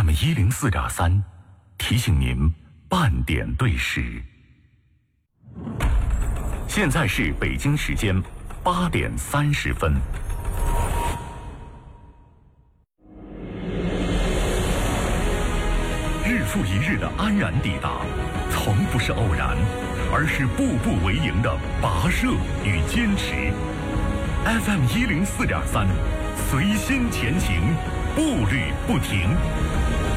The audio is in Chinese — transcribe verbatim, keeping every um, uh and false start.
M 一零四点三，提醒您半点对时。现在是北京时间八点三十分。日复一日的安然抵达，从不是偶然，而是步步为营的跋涉与坚持。F M 一零四点三，随心前行，步履不停。